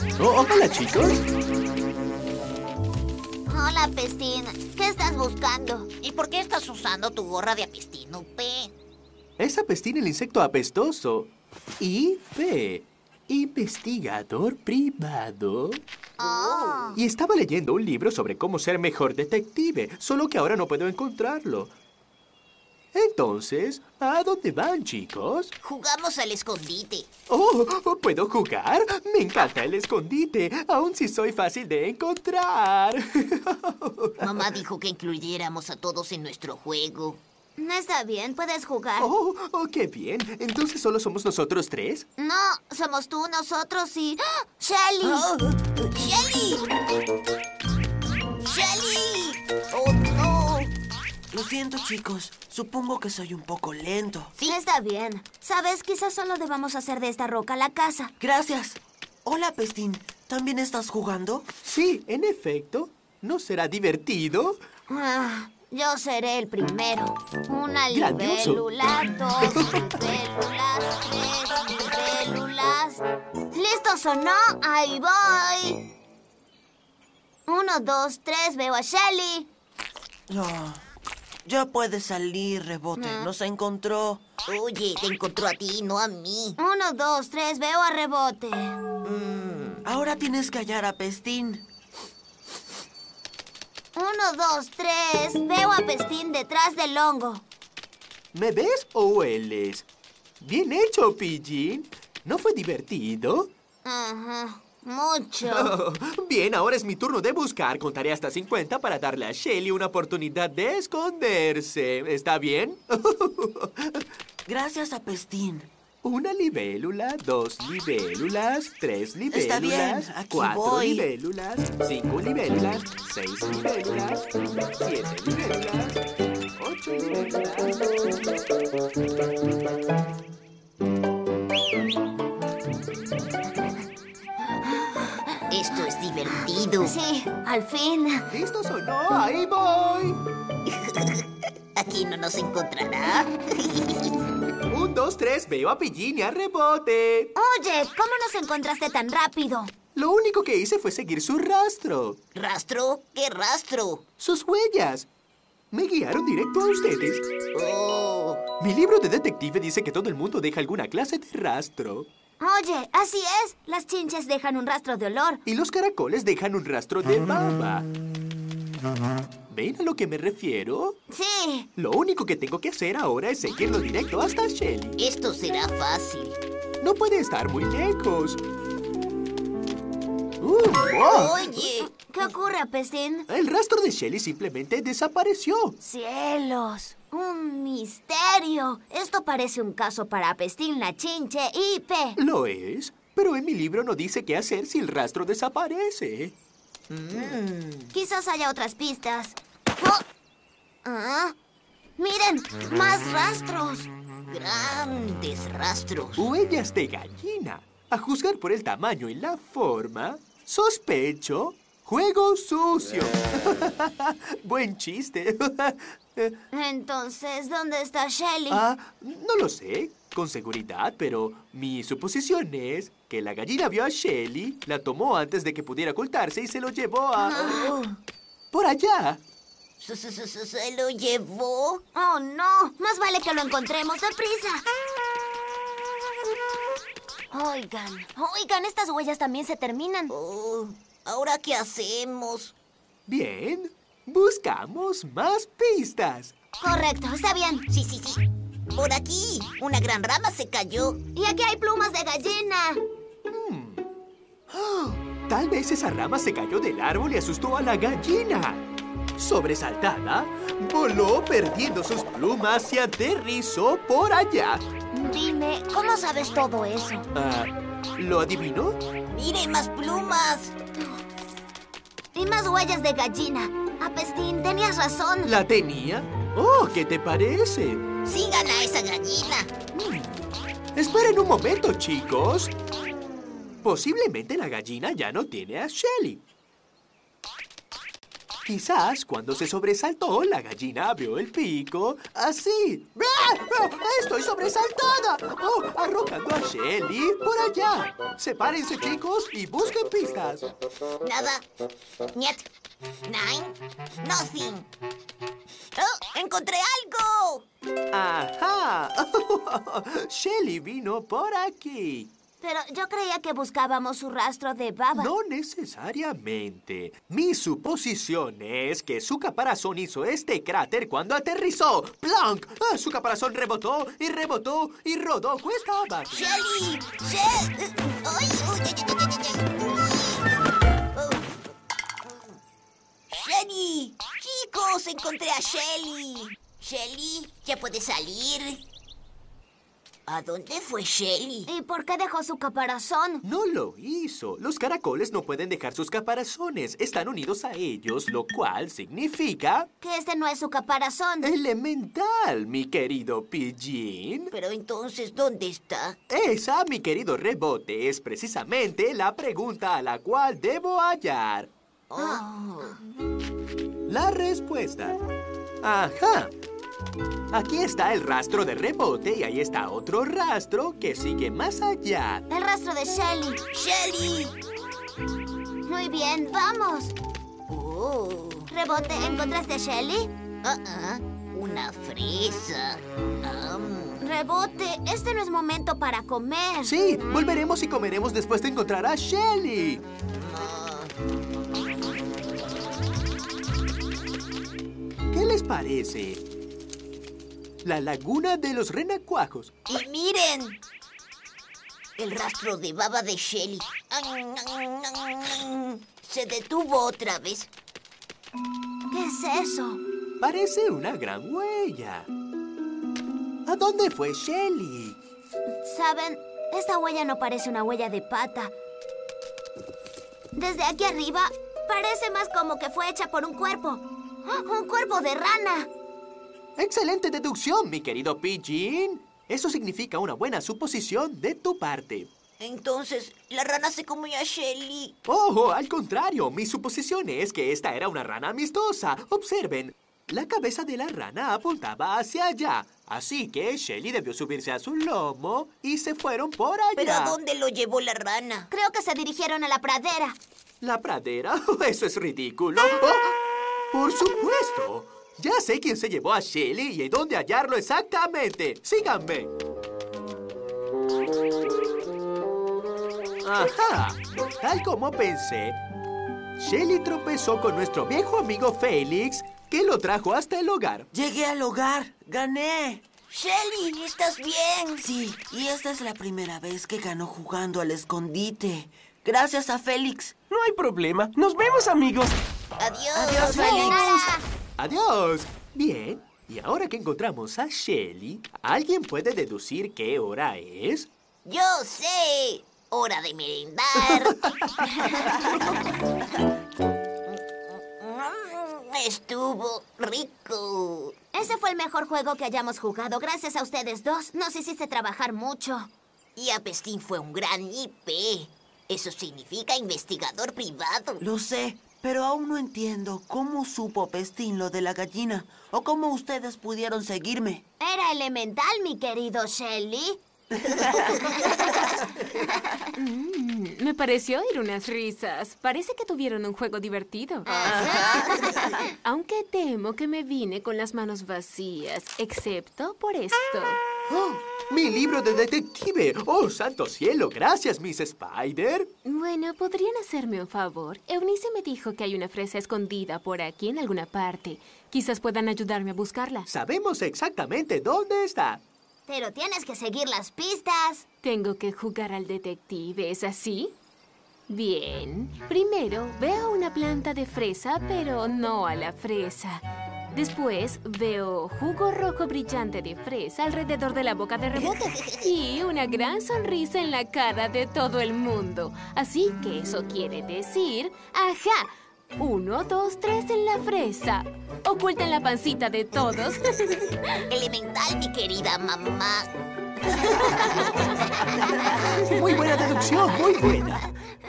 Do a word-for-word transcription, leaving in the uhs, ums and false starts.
Oh, hola, chicos. Hola, Pestín. ¿Qué estás buscando? ¿Y por qué estás usando tu gorra de Apestínupe? Es Apestín, el insecto apestoso. I P. Investigador privado. Oh. Y estaba leyendo un libro sobre cómo ser mejor detective, solo que ahora no puedo encontrarlo. Entonces, ¿a dónde van, chicos? Jugamos al escondite. Oh, ¿puedo jugar? Me encanta el escondite, aun si soy fácil de encontrar. Mamá dijo que incluyéramos a todos en nuestro juego. No está bien, puedes jugar. Oh, oh, qué bien. Entonces, ¿solo somos nosotros tres? No, somos tú, nosotros y... ¡Ah! ¡Shelly! Oh, ¡Shelly! ¡Shelly! ¡Oh, no! Lo siento, chicos. Supongo que soy un poco lento. Sí. Está bien. Sabes, quizás solo debamos hacer de esta roca la casa. Gracias. Hola, Pestín. ¿También estás jugando? Sí, en efecto. ¿No será divertido? Ah, yo seré el primero. Una Grandioso. libélula, dos libélulas, tres libélulas. ¿Listos o no? Ahí voy. Uno, dos, tres, veo a Shelly. No. Ya puede salir, Rebote. No. Nos encontró. Oye, te encontró a ti, no a mí. Uno, dos, tres, veo a Rebote. Ahora tienes que hallar a Pestín. Uno, dos, tres, veo a Pestín detrás del hongo. ¿Me ves o hueles? Bien hecho, Pidgin. ¿No fue divertido? Ajá, mucho. Oh, bien, ahora es mi turno de buscar. Contaré hasta cincuenta para darle a Shelly una oportunidad de esconderse. ¿Está bien? Gracias a Pestín. Una libélula, dos libélulas, tres libélulas, Está bien, aquí cuatro voy. libélulas, cinco libélulas, seis libélulas, siete libélulas, ocho libélulas. Esto es divertido. Sí, al fin. ¿Listos o no? ¡Ahí voy! Aquí no nos encontrará. Un, dos, tres, veo a Pidgin y a Rebote. Oye, ¿cómo nos encontraste tan rápido? Lo único que hice fue seguir su rastro, ¿Rastro? ¿Qué rastro? sus huellas. Me guiaron directo a ustedes. Oh. Mi libro de detective dice que todo el mundo deja alguna clase de rastro. Oye, así es. Las chinches dejan un rastro de olor. Y los caracoles dejan un rastro de baba. ¿Ven a lo que me refiero? Sí. Lo único que tengo que hacer ahora es seguirlo directo hasta Shelly. Esto será fácil. No puede estar muy lejos. Uh, oh. Oye, ¿Qué ocurre, Pestín? El rastro de Shelly simplemente desapareció. ¡Cielos! ¡Un misterio! Esto parece un caso para Pestín, la chinche y P. Lo es, pero en mi libro no dice qué hacer si el rastro desaparece. Quizás haya otras pistas. ¡Oh! Ah, ¡miren! ¡Más rastros! grandes rastros. Huellas de gallina. A juzgar por el tamaño y la forma, sospecho juego sucio. Buen chiste. Entonces, ¿dónde está Shelly? Ah, no lo sé con seguridad, pero mi suposición es que la gallina vio a Shelly, la tomó antes de que pudiera ocultarse y se lo llevó a... Oh, por allá. ¿se, se, se, se- se lo llevó? ¡Oh, no! Más vale que lo encontremos. ¡Deprisa! Oigan, oigan, estas huellas también se terminan. Oh, ¿ahora qué hacemos? Bien, buscamos más pistas. Correcto, está bien. Sí, sí, sí. Por aquí, una gran rama se cayó. Y aquí hay plumas de gallina. Tal vez esa rama se cayó del árbol y asustó a la gallina. Sobresaltada, voló perdiendo sus plumas y aterrizó por allá. Dime, ¿cómo sabes todo eso? Ah, ¿lo adivinó? ¡Miren, más plumas! Y más huellas de gallina. Apestín, tenías razón. ¿La tenía? Oh, ¿qué te parece? ¡Sigan a esa gallina! Esperen un momento, chicos. Posiblemente la gallina ya no tiene a Shelly. Quizás cuando se sobresaltó, la gallina abrió el pico así. ¡Ah! ¡Oh! ¡Estoy sobresaltada! ¡Oh! Arrojando a Shelly por allá. Sepárense, chicos, y busquen pistas. Nada. Niet. Nine. Nothing. ¡Oh! ¡Encontré algo! ¡Ajá! Shelly vino por aquí. Pero yo creía que buscábamos su rastro de baba. No necesariamente. Mi suposición es que su caparazón hizo este cráter cuando aterrizó. ¡Plonk! Ah, su caparazón rebotó y rebotó y rodó cuesta abajo. ¡Shelly! ¡Shelly! ¡Ay! ¡Uy! ¡Ay, ay, ay, ay, ay! Oh. ¡Shelly! ¡Chicos! ¡Encontré a Shelly! ¡Shelly! ¿Ya puede salir? ¿A dónde fue Shelly? ¿Y por qué dejó su caparazón? No lo hizo. Los caracoles no pueden dejar sus caparazones. Están unidos a ellos, lo cual significa... Que este no es su caparazón. elemental, mi querido Pidgein. Pero entonces, ¿dónde está? Esa, mi querido Rebote, es precisamente la pregunta a la cual debo hallar Oh. la respuesta. Ajá. Aquí está el rastro de Rebote y ahí está otro rastro que sigue más allá. El rastro de Shelly. ¡Shelly! Muy bien, vamos. Oh. Rebote, ¿encontraste a Shelly? Ah, ah, una fresa. Am. Rebote, este no es momento para comer. Sí, volveremos y comeremos después de encontrar a Shelly. Ah. ¿Qué les parece? La laguna de los renacuajos. ¡Y miren! El rastro de baba de Shelly. Se detuvo otra vez. ¿Qué es eso? Parece una gran huella. ¿A dónde fue Shelly? ¿Saben? Esta huella no parece una huella de pata. Desde aquí arriba, parece más como que fue hecha por un cuerpo. ¡Un cuerpo de rana! Excelente deducción, mi querido Pidgein. Eso significa una buena suposición de tu parte. Entonces, la rana se comió a Shelly. ¡Oh, al contrario! Mi suposición es que esta era una rana amistosa. Observen, la cabeza de la rana apuntaba hacia allá. Así que Shelly debió subirse a su lomo y se fueron por allá. ¿Pero a dónde lo llevó la rana? Creo que se dirigieron a la pradera. ¿La pradera? Eso es ridículo. ¡Oh! ¡Por supuesto! Ya sé quién se llevó a Shelly y dónde hallarlo exactamente. ¡Síganme! ¡Ajá! Tal como pensé, Shelly tropezó con nuestro viejo amigo Félix, que lo trajo hasta el hogar. Llegué al hogar. ¡Gané! Shelly, ¿estás bien? Sí, y esta es la primera vez que gano jugando al escondite. Gracias a Félix. No hay problema. Nos vemos, amigos. Adiós. Adiós, De Félix. nada. ¡Adiós! Bien, y ahora que encontramos a Shelly, ¿alguien puede deducir qué hora es? Yo sé. Hora de merendar. Estuvo rico. Ese fue el mejor juego que hayamos jugado. Gracias a ustedes dos. Nos hiciste trabajar mucho. Y Apestín fue un gran I P. Eso significa investigador privado. Lo sé, pero aún no entiendo cómo supo Pestín lo de la gallina o cómo ustedes pudieron seguirme. Era elemental, mi querido Shelly. Mm, me pareció oír unas risas. Parece que tuvieron un juego divertido. Aunque temo que me vine con las manos vacías, excepto por esto. ¡Oh! ¡Mi libro de detective! ¡Oh, santo cielo! Gracias, Miss Spider. Bueno, ¿podrían hacerme un favor? Eunice me dijo que hay una fresa escondida por aquí en alguna parte. Quizás puedan ayudarme a buscarla. Sabemos exactamente dónde está. Pero tienes que seguir las pistas. Tengo que jugar al detective, ¿es así? Bien. Primero veo una planta de fresa, pero no a la fresa. Después veo jugo rojo brillante de fresa alrededor de la boca de Rebote y una gran sonrisa en la cara de todo el mundo. Así que eso quiere decir, ¡ajá! Uno, dos, tres en la fresa. Oculta en la pancita de todos. Elemental, mi querida mamá. Muy buena deducción, muy buena.